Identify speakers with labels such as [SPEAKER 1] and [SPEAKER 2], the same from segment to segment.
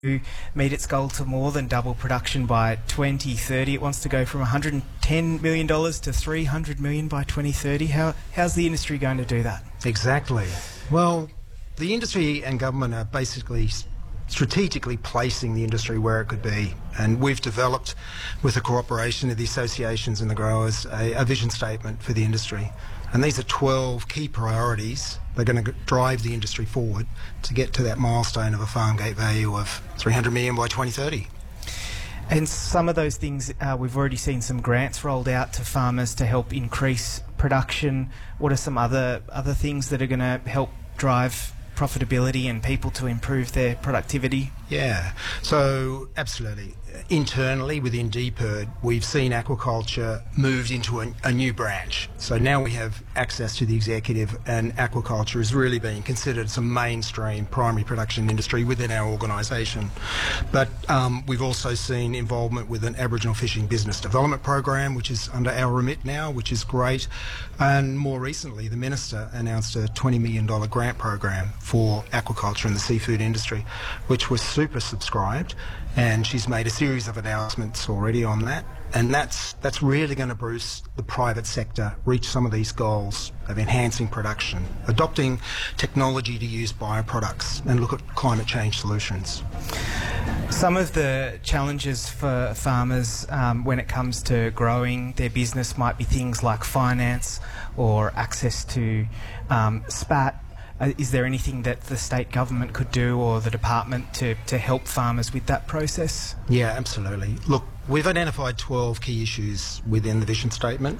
[SPEAKER 1] meet its goal to more than double production by 2030. It wants to go from $110 million to $300 million by 2030. How's the industry going to do that?
[SPEAKER 2] Exactly. Well, the industry and government are basically strategically placing the industry where it could be. And we've developed, with the cooperation of the associations and the growers, a vision statement for the industry. And these are 12 key priorities that are going to drive the industry forward to get to that milestone of a farm gate value of $300 million by 2030.
[SPEAKER 1] And some of those things, we've already seen some grants rolled out to farmers to help increase production. What are some other things that are going to help drive profitability and people to improve their productivity?
[SPEAKER 2] Yeah, so absolutely. Internally within DPIRD, we've seen aquaculture moved into a new branch. So now we have access to the executive, and aquaculture is really being considered some mainstream primary production industry within our organisation. But we've also seen involvement with an Aboriginal fishing business development program, which is under our remit now, which is great. And more recently, the Minister announced a $20 million grant program for aquaculture and the seafood industry, which was super subscribed, and she's made a series of announcements already on that, and that's really going to boost the private sector, reach some of these goals of enhancing production, adopting technology to use bioproducts, and look at climate change solutions.
[SPEAKER 1] Some of the challenges for farmers when it comes to growing their business might be things like finance or access to SPAT. Is there anything that the state government could do, or the department, to help farmers with that process?
[SPEAKER 2] Yeah, absolutely. Look, we've identified 12 key issues within the vision statement.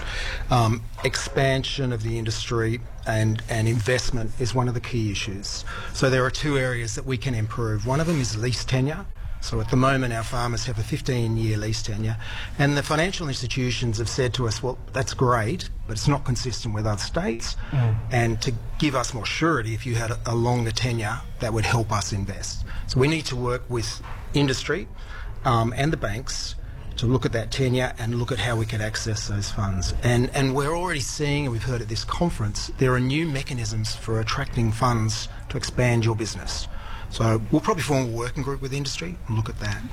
[SPEAKER 2] Expansion of the industry and investment is one of the key issues. So there are two areas that we can improve. One of them is lease tenure. So at the moment our farmers have a 15-year lease tenure, and the financial institutions have said to us, well, that's great, but it's not consistent with other states, and to give us more surety, if you had a longer tenure, that would help us invest. So we need to work with industry and the banks to look at that tenure and look at how we can access those funds. And we're already seeing, and we've heard at this conference, there are new mechanisms for attracting funds to expand your business. So we'll probably form a working group with industry and look at that.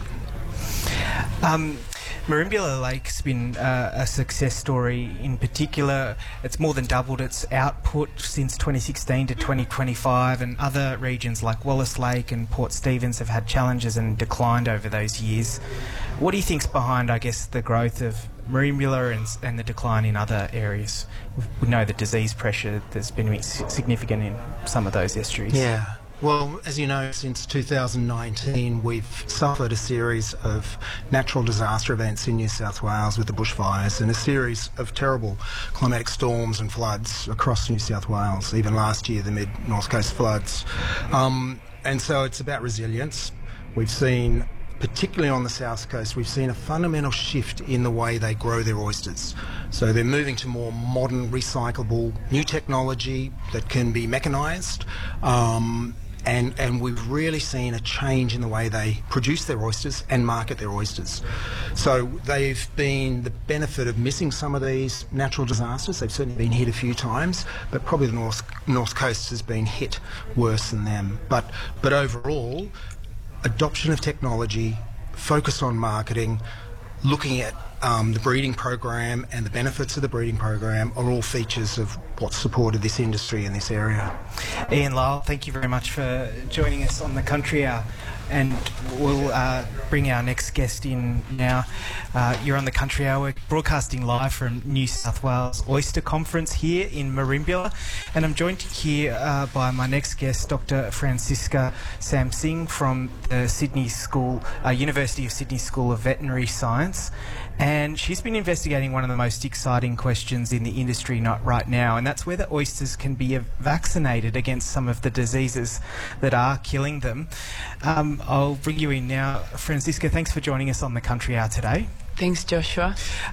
[SPEAKER 1] Merimbula Lake's been a success story in particular. It's more than doubled its output since 2016 to 2025, and other regions like Wallace Lake and Port Stephens have had challenges and declined over those years. What do you think's behind, I guess, the growth of Merimbula and the decline in other areas? We know the disease pressure that's been significant in some of those estuaries.
[SPEAKER 2] Yeah. Well, as you know, since 2019, we've suffered a series of natural disaster events in New South Wales with the bushfires, and a series of terrible climatic storms and floods across New South Wales, even last year, the mid-North Coast floods. And so it's about resilience. We've seen, particularly on the South Coast, we've seen a fundamental shift in the way they grow their oysters. So they're moving to more modern, recyclable, new technology that can be mechanised. And we've really seen a change in the way they produce their oysters and market their oysters. So they've been the benefit of missing some of these natural disasters. They've certainly been hit a few times, but probably the North Coast has been hit worse than them. But overall, adoption of technology, focus on marketing, looking at the breeding program and the benefits of the breeding program are all features of what supported this industry in this area.
[SPEAKER 1] Ian Lyle, thank you very much for joining us on the Country Hour, and we'll bring our next guest in now. You're on the Country Hour. We're broadcasting live from New South Wales Oyster Conference here in Merimbula, and I'm joined here by my next guest, Dr. Francisca Samsing from the University of Sydney School of Veterinary Science. And she's been investigating one of the most exciting questions in the industry right now, and that's whether oysters can be vaccinated against some of the diseases that are killing them. I'll bring you in now. Francisca, thanks for joining us on the Country Hour today.
[SPEAKER 3] Thanks, Joshua.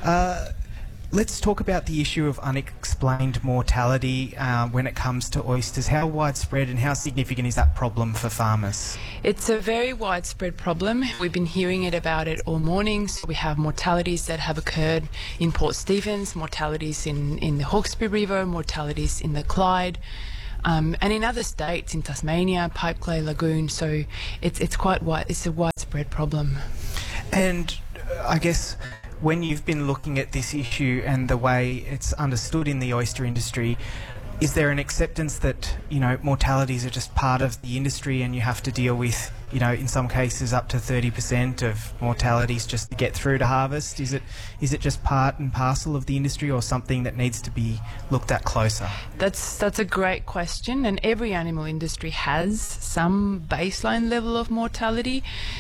[SPEAKER 1] Let's talk about the issue of unexplained mortality when it comes to oysters. How widespread and how significant is that problem for farmers?
[SPEAKER 3] It's a very widespread problem. We've been hearing about it all morning. So we have mortalities that have occurred in Port Stephens, mortalities in the Hawkesbury River, mortalities in the Clyde. and in other states, in Tasmania, Pipe Clay Lagoon. So it's quite wide. It's a widespread problem.
[SPEAKER 1] And I guess when you've been looking at this issue and the way it's understood in the oyster industry, is there an acceptance that, mortalities are just part of the industry and you have to deal with, in some cases up to 30% of mortalities just to get through to harvest? Is it just part and parcel of the industry, or something that needs to be looked at closer?
[SPEAKER 3] That's a great question, and every animal industry has some baseline level of mortality.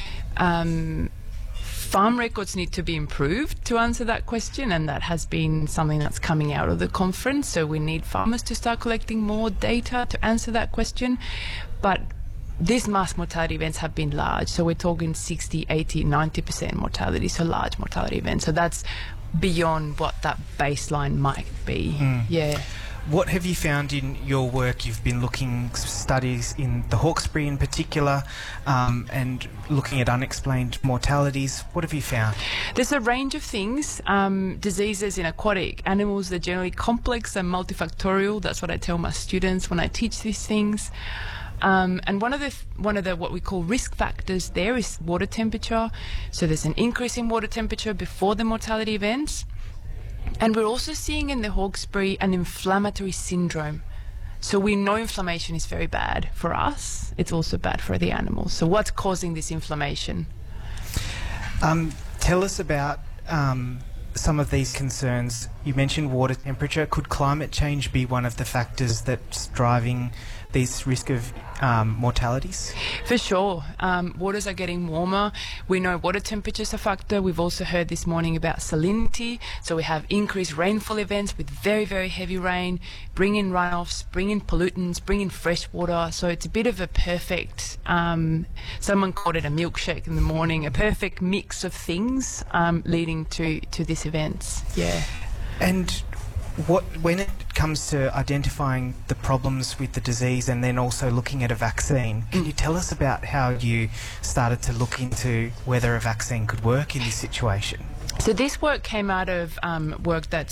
[SPEAKER 3] Farm records need to be improved to answer that question, and that has been something that's coming out of the conference. So we need farmers to start collecting more data to answer that question. But these mass mortality events have been large. So we're talking 60, 80, 90% mortality, so large mortality events. So that's beyond what that baseline might be. Yeah.
[SPEAKER 1] What have you found in your work? You've been looking studies in the Hawkesbury in particular, and looking at unexplained mortalities. What have you found?
[SPEAKER 3] There's a range of things. Diseases in aquatic animals, they're generally complex and multifactorial. That's what I tell my students when I teach these things. And one of the what we call risk factors there is water temperature. So there's an increase in water temperature before the mortality events. And we're also seeing in the Hawkesbury an inflammatory syndrome. So we know inflammation is very bad for us. It's also bad for the animals. So what's causing this inflammation?
[SPEAKER 1] Tell us about some of these concerns. You mentioned water temperature. Could climate change be one of the factors that's driving these risk of mortalities?
[SPEAKER 3] For sure. Waters are getting warmer. We know water temperature is a factor. We've also heard this morning about salinity. So we have increased rainfall events with very, very heavy rain, bring in runoffs, bring in pollutants, bring in fresh water. So it's a bit of a perfect, someone called it a milkshake in the morning, a perfect mix of things leading to these events. Yeah.
[SPEAKER 1] And when it comes to identifying the problems with the disease and then also looking at a vaccine, can you tell us about how you started to look into whether a vaccine could work in this situation?
[SPEAKER 3] So this work came out of work that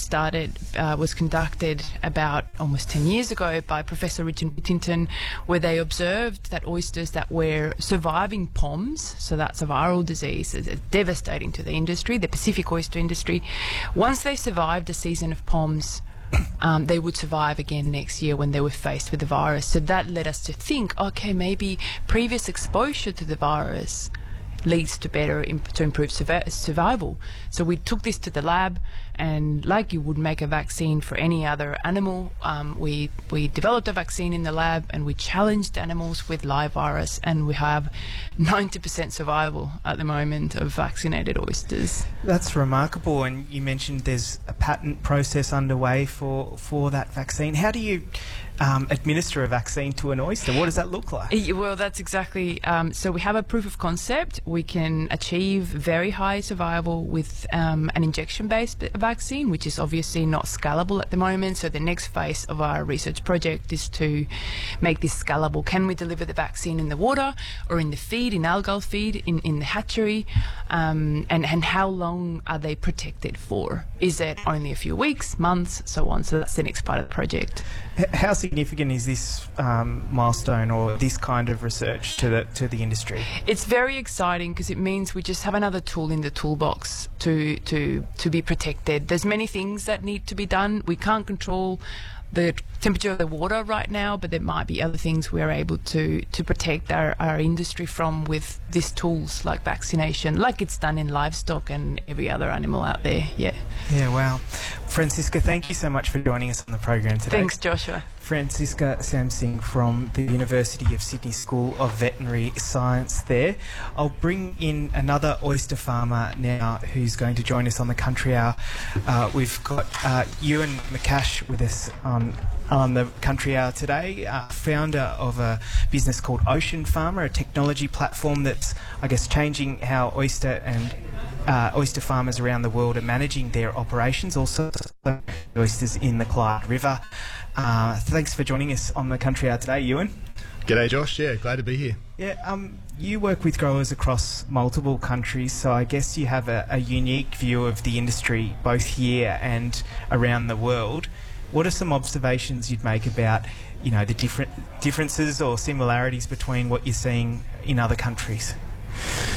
[SPEAKER 3] was conducted about almost 10 years ago by Professor Richard Whittington, where they observed that oysters that were surviving POMS, so that's a viral disease, it's devastating to the industry, the Pacific oyster industry. Once they survived a season of POMS, they would survive again next year when they were faced with the virus. So that led us to think, okay, maybe previous exposure to the virus leads to improve survival. So we took this to the lab, and like you would make a vaccine for any other animal, we developed a vaccine in the lab, and we challenged animals with live virus, and we have 90% survival at the moment of vaccinated oysters.
[SPEAKER 1] That's remarkable. And you mentioned there's a patent process underway for that vaccine. How do you administer a vaccine to an oyster? What does that look like?
[SPEAKER 3] Well, that's exactly. So we have a proof of concept. We can achieve very high survival with an injection-based vaccine, which is obviously not scalable at the moment. So the next phase of our research project is to make this scalable. Can we deliver the vaccine in the water or in the feed, in algal feed, in the hatchery? And how long are they protected for? Is it only a few weeks, months, so on? So that's the next part of the project.
[SPEAKER 1] How significant is this milestone or this kind of research to the industry?
[SPEAKER 3] It's very exciting because it means we just have another tool in the toolbox to be protected. There's many things that need to be done. We can't control the temperature of the water right now, but there might be other things we are able to protect our industry from with these tools like vaccination, like it's done in livestock and every other animal out there. Yeah,
[SPEAKER 1] wow. Francisca, thank you so much for joining us on the program today.
[SPEAKER 3] Thanks, Joshua.
[SPEAKER 1] Francisca Samsing from the University of Sydney School of Veterinary Science there. I'll bring in another oyster farmer now who's going to join us on the Country Hour. We've got Ewan McCash with us on the Country Hour today, founder of a business called Ocean Farmer, a technology platform that's, I guess, changing how oyster farmers around the world are managing their operations, also oysters in the Clyde River. Thanks for joining us on the Country Hour today, Ewan.
[SPEAKER 4] G'day, Josh. Yeah, glad to be here.
[SPEAKER 1] Yeah, you work with growers across multiple countries, so I guess you have a unique view of the industry both here and around the world. what are some observations you'd make about, you know, the differences or similarities between what you're seeing in other countries?